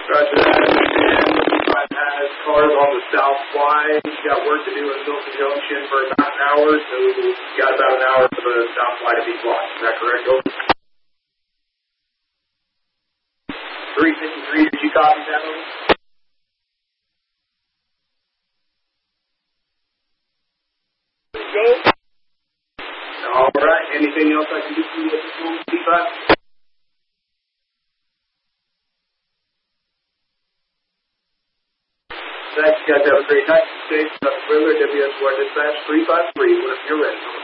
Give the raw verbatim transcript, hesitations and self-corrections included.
Roger that. And I has cars on the south side. He's got work to do in Milton Junction for about an hour, so we've got about an hour for the south side to be blocked. Is that correct, over? three fifty-three, did you copy that over? All right. Anything else I can do for you at this moment, C five? Thanks. You guys have a great night. Stay safe. W S four Dispatch three five three. Whenever you're ready.